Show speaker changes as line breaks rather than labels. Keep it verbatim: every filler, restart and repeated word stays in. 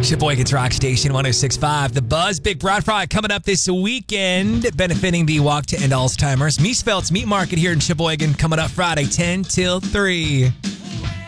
Sheboygan's Rock Station one oh six point five. The Buzz. Big Broad Fry coming up this weekend, benefiting the Walk to End Alzheimer's. Miesfeld's Meat Market here in Sheboygan coming up Friday, ten till three.